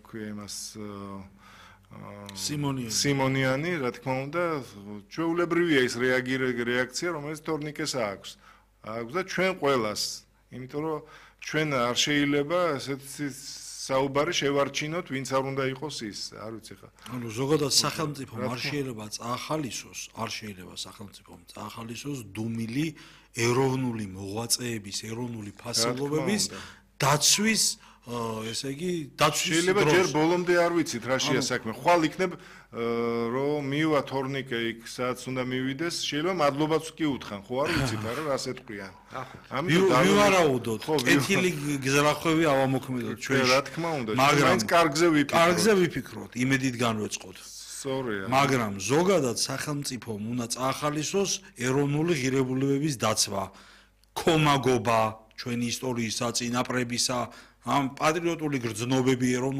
ქვია იმას სიმონიანი, რა თქმა უნდა, ჩვეულებრივია ის რეაქცია, რომელიც თორნიკეს აქვს და ჩვენ ყველას, იმიტომ რომ ჩვენ არ შეიძლება ესეთი საუბარი შევარჩინოთ, ვინც არ უნდა იყოს ის, არ ვიცი ხა. ანუ ზოგადად სახელმწიფომ არ შეიძლება წაახალისოს დუმილი ეროვნული მოღვაწეების, ეროვნული ფასეულობების დაცვის ესე იგი დაცვის შეიძლება ჯერ ბოლომდე არ ვიცით რა შეა საქმე. ხვალ იქნებ რომ მივა თორნიკე იქ სადაც უნდა მივიდეს, შეიძლება მადლობაც კი უთხრან, ხო არ ვიცით არა რას ეთქვიან. მივარაუდოთ, კეთილი გზრახვევი ავამოქმედოთ ჩვენ. რა თქმა უნდა, მაინც კარგზე ვიფიქროთ, იმედით განვეწყოთ. სწორია. მაგრამ ზოგადად სახელმწიფომ უნდა წაახალისოს ეროვნული ღირებულებების დაცვა, კომაგობა ჩვენი ისტორიის წინაპრებისა, ამ პატრიოტული გრძნობები